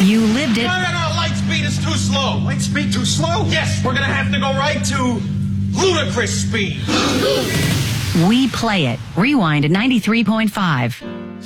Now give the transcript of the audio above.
You lived it. No, light speed is too slow. Light speed too slow? Yes, we're gonna have to go right to ludicrous speed. We play it. Rewind at 93.5.